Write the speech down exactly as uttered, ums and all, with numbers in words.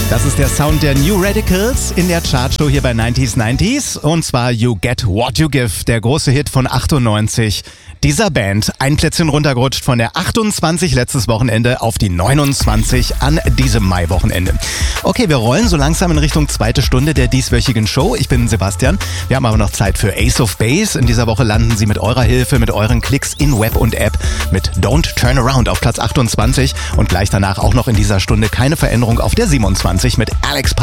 Das ist der Sound der New Radicals in der Chartshow hier bei neunzig neunzig. Und zwar You Get What You Give, der große Hit von achtundneunzig. Dieser Band ein Plätzchen runtergerutscht von der achtundzwanzig letztes Wochenende auf die neunundzwanzig an diesem Mai-Wochenende. Okay, wir rollen so langsam in Richtung zweite Stunde der dieswöchigen Show. Ich bin Sebastian. Wir haben aber noch Zeit für Ace of Base. In dieser Woche landen sie mit eurer Hilfe, mit euren Klicks in Web und App mit Don't Turn Around auf Platz achtundzwanzig und gleich danach auch noch in dieser Stunde keine Veränderung auf der siebenundzwanzig mit Alex